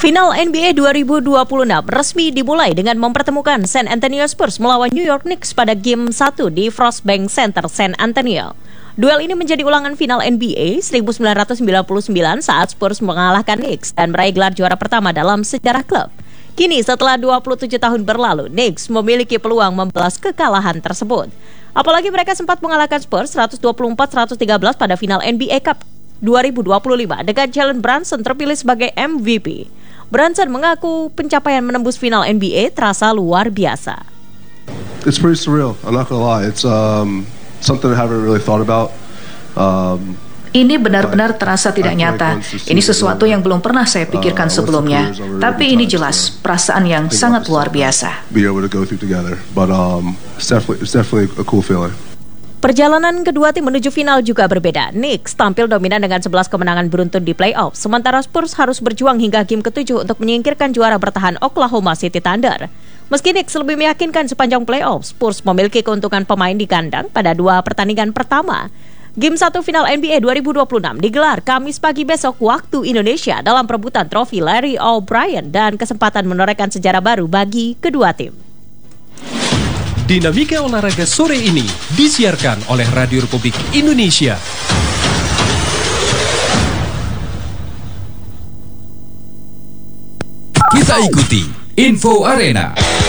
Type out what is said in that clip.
Final NBA 2026 resmi dimulai dengan mempertemukan San Antonio Spurs melawan New York Knicks pada Game 1 di Frostbank Center, San Antonio. Duel ini menjadi ulangan final NBA 1999 saat Spurs mengalahkan Knicks dan meraih gelar juara pertama dalam sejarah klub. Kini setelah 27 tahun berlalu, Knicks memiliki peluang membalas kekalahan tersebut. Apalagi mereka sempat mengalahkan Spurs 124-113 pada final NBA Cup 2025 dengan Jalen Brunson terpilih sebagai MVP. Brunson mengaku pencapaian menembus final NBA terasa luar biasa. It's pretty surreal, I'm not gonna lie. It's something I haven't really thought about. Ini benar-benar terasa tidak nyata. Ini sesuatu yang belum pernah saya pikirkan sebelumnya. Tapi ini jelas perasaan yang sangat luar biasa. It's definitely a cool feeling. Perjalanan kedua tim menuju final juga berbeda. Knicks tampil dominan dengan 11 kemenangan beruntun di playoff, sementara Spurs harus berjuang hingga game ke-7 untuk menyingkirkan juara bertahan Oklahoma City Thunder. Meski Knicks lebih meyakinkan sepanjang playoff, Spurs memiliki keuntungan pemain di kandang pada 2 pertandingan pertama. Game 1 final NBA 2026 digelar Kamis pagi besok waktu Indonesia dalam perebutan trofi Larry O'Brien dan kesempatan menorehkan sejarah baru bagi kedua tim. Dinamika olahraga sore ini disiarkan oleh Radio Republik Indonesia. Kita ikuti Info Arena.